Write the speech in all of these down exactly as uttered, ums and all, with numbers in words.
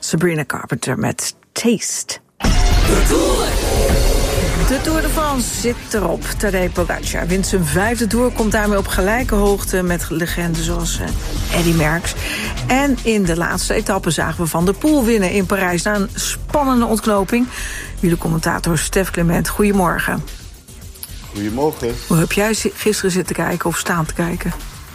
Sabrina Carpenter met Taste. De Tour de France zit erop. Tadej Pogacar wint zijn vijfde Tour, komt daarmee op gelijke hoogte met legenden zoals uh, Eddy Merckx. En in de laatste etappe zagen we Van der Poel winnen in Parijs na een spannende ontknoping. Jullie commentator Stef Clement, goedemorgen. Goedemorgen. Hoe heb jij gisteren zitten kijken of staan te kijken?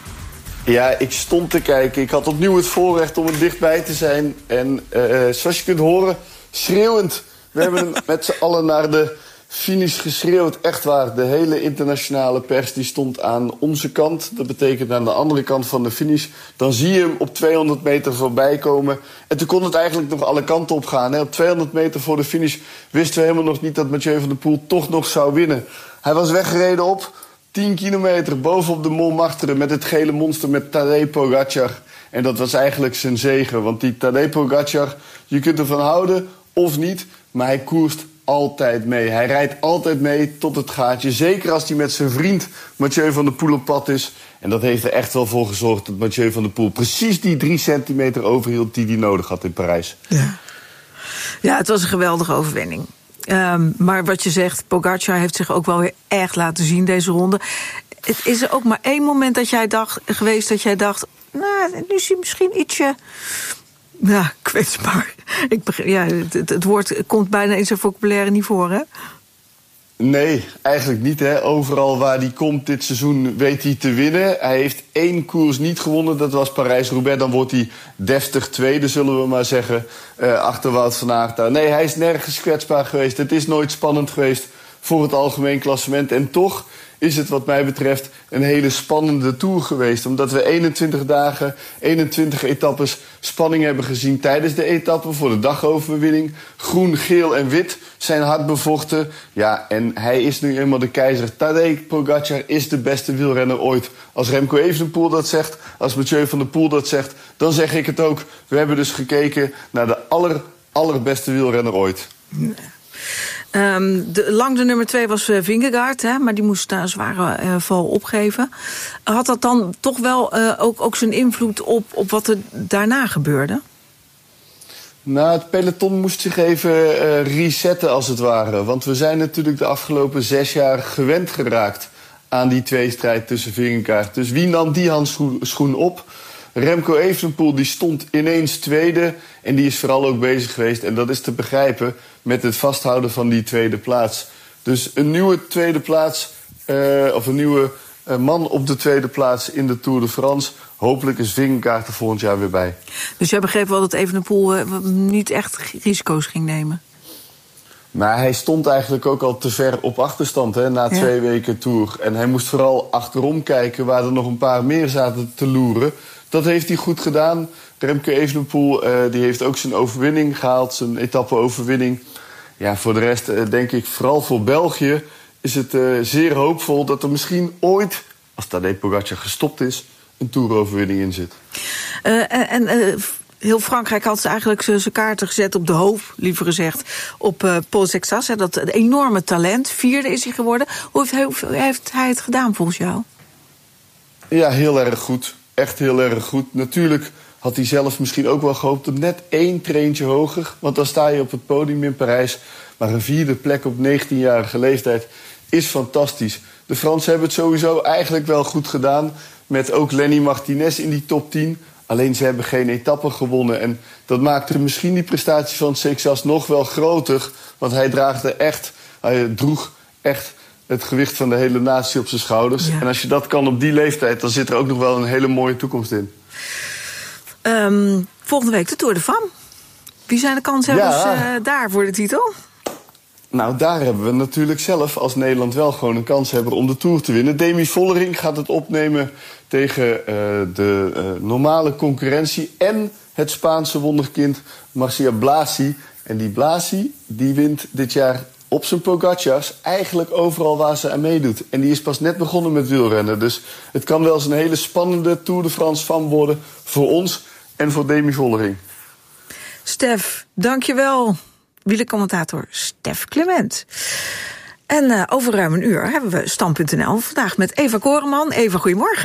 Ja, ik stond te kijken. Ik had opnieuw het voorrecht om er dichtbij te zijn. En uh, zoals je kunt horen, schreeuwend. We hebben met z'n allen naar de finish geschreeuwd. Echt waar, de hele internationale pers die stond aan onze kant. Dat betekent aan de andere kant van de finish. Dan zie je hem op tweehonderd meter voorbij komen. En toen kon het eigenlijk nog alle kanten op gaan. Hè. Op tweehonderd meter voor de finish wisten we helemaal nog niet dat Mathieu van der Poel toch nog zou winnen. Hij was weggereden op tien kilometer bovenop de Montmartre met het gele monster met Tadej Pogacar. En dat was eigenlijk zijn zege. Want die Tadej Pogacar, je kunt ervan houden of niet, maar hij koerst altijd mee. Hij rijdt altijd mee tot het gaatje. Zeker als hij met zijn vriend Mathieu van der Poel op pad is. En dat heeft er echt wel voor gezorgd dat Mathieu van der Poel precies die drie centimeter overhield die hij nodig had in Parijs. Ja, ja, het was een geweldige overwinning. Um, maar wat je zegt, Pogacar heeft zich ook wel weer echt laten zien deze ronde. Het is er ook maar één moment dat jij dacht, geweest dat jij dacht, nou, nu is hij misschien ietsje, ja, kwetsbaar. Ik begrijp, ja, het, het woord komt bijna in zijn vocabulaire niet voor, hè? Nee, eigenlijk niet. Hè. Overal waar hij komt dit seizoen weet hij te winnen. Hij heeft één koers niet gewonnen, dat was Parijs-Roubaix. Dan wordt hij deftig tweede, zullen we maar zeggen, uh, achter Wout van Aert. Nee, hij is nergens kwetsbaar geweest. Het is nooit spannend geweest voor het algemeen klassement. En toch is het wat mij betreft een hele spannende Tour geweest. Omdat we eenentwintig dagen, eenentwintig etappes spanning hebben gezien tijdens de etappe voor de dagoverwinning. Groen, geel en wit zijn hard bevochten. Ja, en hij is nu eenmaal de keizer. Tadej Pogacar is de beste wielrenner ooit. Als Remco Evenepoel dat zegt, als Mathieu van der Poel dat zegt, dan zeg ik het ook. We hebben dus gekeken naar de aller, allerbeste wielrenner ooit. Nee. Um, de, lang de nummer twee was uh, Vingegaard, hè, maar die moest na een zware uh, val opgeven. Had dat dan toch wel uh, ook, ook zijn invloed op, op wat er daarna gebeurde? Nou, het peloton moest zich even uh, resetten als het ware. Want we zijn natuurlijk de afgelopen zes jaar gewend geraakt aan die tweestrijd tussen Vingegaard. Dus wie nam die handschoen op? Remco Evenepoel die stond ineens tweede en die is vooral ook bezig geweest, en dat is te begrijpen, met het vasthouden van die tweede plaats. Dus een nieuwe tweede plaats, uh, of een nieuwe uh, man op de tweede plaats in de Tour de France. Hopelijk is Vingegaard er volgend jaar weer bij. Dus jij begreep wel dat Evenepoel uh, niet echt risico's ging nemen? Maar hij stond eigenlijk ook al te ver op achterstand, hè, na twee ja. weken Tour. En hij moest vooral achterom kijken waar er nog een paar meer zaten te loeren. Dat heeft hij goed gedaan. Remco Evenepoel uh, die heeft ook zijn overwinning gehaald, zijn etappe-overwinning. Ja, voor de rest uh, denk ik, vooral voor België is het uh, zeer hoopvol dat er misschien ooit, als Tadej Pogacar gestopt is, een Tour-overwinning in zit. Uh, en uh, heel Frankrijk had ze eigenlijk zijn kaarten gezet op de hoop, liever gezegd, op uh, Paul Sexas. Hè, dat enorme talent, vierde is hij geworden. Hoe heeft, hoe heeft hij het gedaan volgens jou? Ja, heel erg goed. Echt heel erg goed. Natuurlijk had hij zelf misschien ook wel gehoopt op net één treintje hoger. Want dan sta je op het podium in Parijs. Maar een vierde plek op negentienjarige leeftijd is fantastisch. De Fransen hebben het sowieso eigenlijk wel goed gedaan. Met ook Lenny Martinez in die top tien. Alleen ze hebben geen etappe gewonnen. En dat maakte misschien die prestatie van Sexas nog wel groter. Want hij draagde echt, hij droeg echt het gewicht van de hele natie op zijn schouders. Ja. En als je dat kan op die leeftijd, dan zit er ook nog wel een hele mooie toekomst in. Um, volgende week de Tour de Femme. Wie zijn de kanshebbers ja. uh, daar voor de titel? Nou, daar hebben we natuurlijk zelf als Nederland wel gewoon een kans hebben om de Tour te winnen. Demi Vollering gaat het opnemen tegen uh, de uh, normale concurrentie en het Spaanse wonderkind Marcia Blasi. En die Blasi, die wint dit jaar op zijn Pogacars eigenlijk overal waar ze aan meedoet. En die is pas net begonnen met wielrennen. Dus het kan wel eens een hele spannende Tour de France van worden voor ons en voor Demi Vollering. Stef, dankjewel. Wielercommentator Stef Clement. En uh, over ruim een uur hebben we Stand punt n l vandaag met Eva Koreman. Eva, goedemorgen.